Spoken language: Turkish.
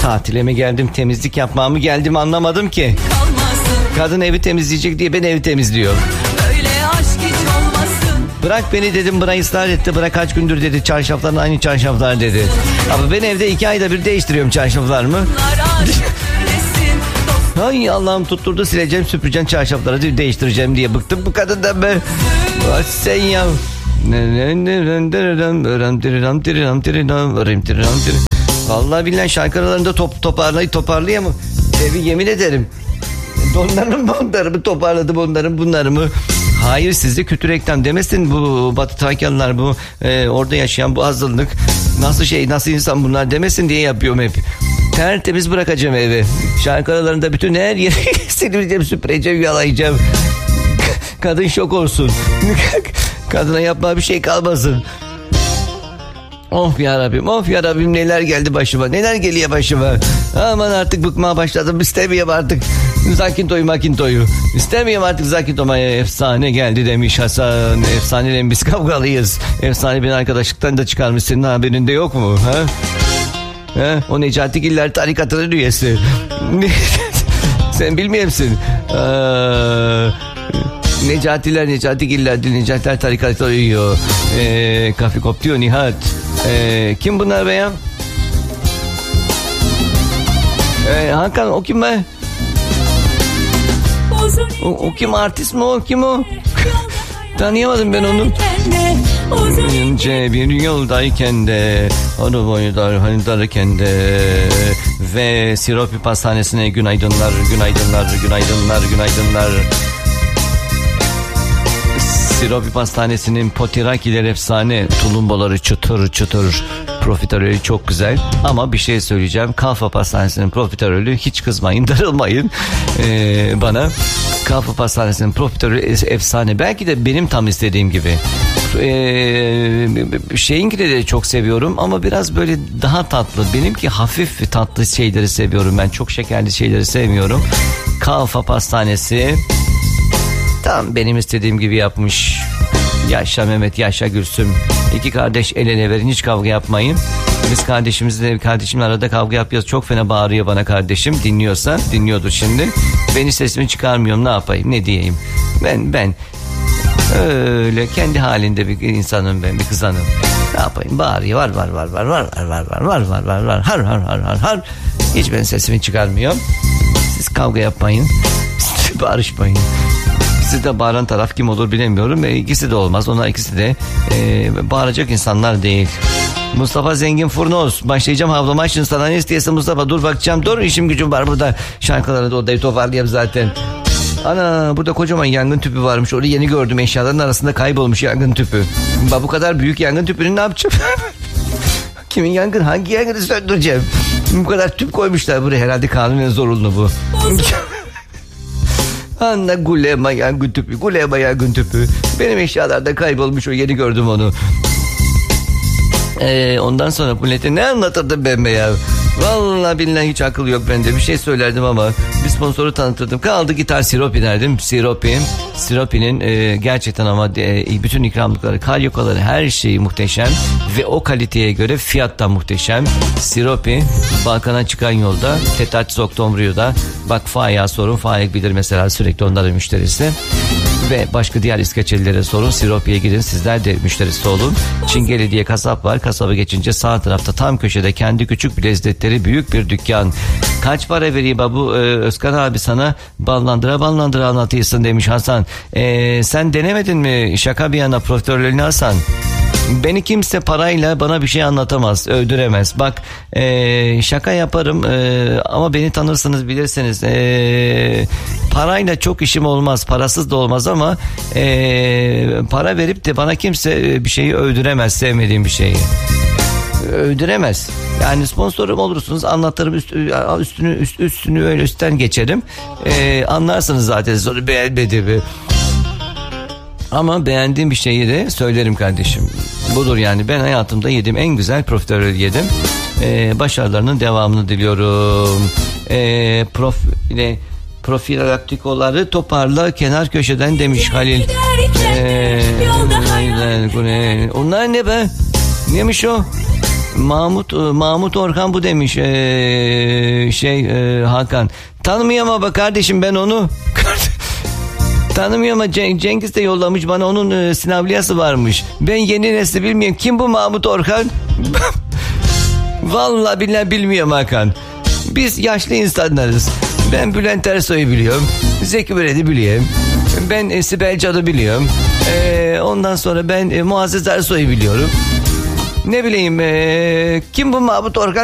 Tatile mi geldim, temizlik yapmaya mı geldim anlamadım ki. Kadın evi temizleyecek diye ben evi temizliyorum. Bırak beni dedim, bırak ısrar etti. Bırak kaç gündür dedi, çarşafların aynı çarşaflar dedi. Ama ben evde 2 ayda bir değiştiriyorum çarşaflarımı. Ay Allah'ım, tutturdu, sileceğim süpüreceğim çarşafları değiştireceğim diye bıktım bu kadından ben. Bak sen ya. Vallahi billahi şarkı aralarında toparlayamam. Evi yemin ederim. Onları toparladım, bunları mı? Hayır, sizde kötü reklam demesin bu Batı Trakyalılar, bu orada yaşayan bu azınlık nasıl insan bunlar demesin diye yapıyorum hep. Tertemiz bırakacağım evi. Şarkı aralarında bütün her yeri sileceğim, süpüreceğim, yalayacağım. Kadın şok olsun. Kadına yapma bir şey kalmasın. Of ya Rabbim, neler geldi başıma, neler geliyor başıma. Aman artık bıkmaya başladım, istemiyorum artık Zakinto'yu. İstemiyorum artık Zakinto'ya. Efsane geldi demiş Hasan. Efsaneyle biz kavgalıyız. Efsane beni arkadaşlıktan da çıkarmış, senin haberinde yok mu? Ha? O Necatigiller tarikatının üyesi. Sen bilmiyor musun? Necatiler tarikatına uyuyor. Kafi Koptiyor Nihat. Kim bunlar be ya? Hakan, o kim be? O kim, artist mi o? Kim o? Tanıyamadım ben onu. İnce bir yoldayken de, onu boyu darken de, ve Siropi Pastanesi'ne günaydınlar. Siropi Pastanesi'nin potirakiler efsane, tulumbaları çıtır, profiterolü çok güzel. Ama bir şey söyleyeceğim, Kalfa Pastanesi'nin profiterolü, hiç kızmayın, darılmayın bana. Kalfa Pastanesi'nin profiterolü efsane. Belki de benim tam istediğim gibi. Şeyinkileri de çok seviyorum ama biraz böyle daha tatlı. Benimki hafif tatlı şeyleri seviyorum ben. Çok şekerli şeyleri sevmiyorum. Kalfa Pastanesi tam benim istediğim gibi yapmış. Yaşa Mehmet, yaşa Gülsüm. 2 kardeş el ele verin, hiç kavga yapmayın. Biz kardeşimle arada kavga yapıyoruz. Çok fena bağırıyor bana kardeşim. Dinliyordur şimdi. Ben sesimi çıkarmıyorum, ne yapayım, ne diyeyim. Ben öyle kendi halinde bir insanım, ben bir kızanım. Ne yapayım, bağırıyor, var. Hiç ben sesimi çıkarmıyorum. Siz kavga yapmayın. Barışmayın. Siz de bağıran taraf kim olur bilemiyorum. İkisi de olmaz. Onlar ikisi de bağıracak insanlar değil. Mustafa Zengin Furnoz. Başlayacağım havlama, şimdi sana ne istiyorsun Mustafa? Dur bakacağım. Dur, işim gücüm var burada. Şarkıları da odayı toparlayayım zaten. Ana, burada kocaman yangın tüpü varmış. Onu yeni gördüm, eşyaların arasında kaybolmuş yangın tüpü. Bu kadar büyük yangın tüpünü ne yapacağım? Hangi yangını söndüreceğim? Bu kadar tüp koymuşlar buraya. Herhalde kanunen zorunlu bu. Anla gulema yangın tüpü. Benim eşyalarda kaybolmuş, o yeni gördüm onu. Ondan sonra Bulet'e ne anlatırdım ben be ya? Vallahi billahi hiç akıl yok bende. Bir şey söylerdim ama bir sponsoru tanıtırdım. Kaldı gitar Siropi derdim. Siropi'nin gerçekten ama bütün ikramlıkları, kalyokaları, her şeyi muhteşem. Ve o kaliteye göre fiyat da muhteşem. Siropi, Balkan'a çıkan yolda Tetaç Oktombrio'da. Bak Fahya sorun. Fahya bilir mesela, sürekli onların müşterisi. Ve başka diğer İskeçelilere sorun. Siropi'ye gidin, sizler de müşterisi olun. Çingeli diye kasap var. Kasaba geçince sağ tarafta tam köşede kendi küçük bir lezzetleri büyük bir dükkan. Kaç para vereyim bu Özkan abi sana ballandıra anlatıyorsun demiş Hasan. Sen denemedin mi, şaka bir yana, profiterolünü Hasan? Beni kimse parayla bana bir şey anlatamaz, öldüremez. Bak şaka yaparım ama beni tanırsınız, bilirsiniz. Parayla çok işim olmaz, parasız da olmaz ama para verip de bana kimse bir şeyi öldüremez, sevmediğim bir şeyi. Öldüremez. Yani sponsorum olursunuz, anlatırım, üstünü öyle üstten geçerim. Anlarsınız zaten sonra beğenmediğimi. Ama beğendiğim bir şeyi de söylerim kardeşim. Budur yani, ben hayatımda yediğim en güzel profiterol yedim. Başarılarının devamını diliyorum. Profilaktikoları toparla kenar köşeden demiş Halil. Onlar ne be? Neymiş o? Mahmut Orhan bu demiş Hakan. Tanımıyorum ama kardeşim ben onu. Tanımıyorum ama Cengiz de yollamış bana, onun sinavliyası varmış. Ben yeni nesli bilmiyorum. Kim bu Mahmut Orhan? Vallahi billahi bilmiyorum Hakan. Biz yaşlı insanlarız. Ben Bülent Ersoy'u biliyorum. Zeki Müren'i biliyorum. Ben Sibel Can'ı biliyorum. Ondan sonra ben Muazzez Ersoy'u biliyorum. Ne bileyim kim bu Mahmut Orhan?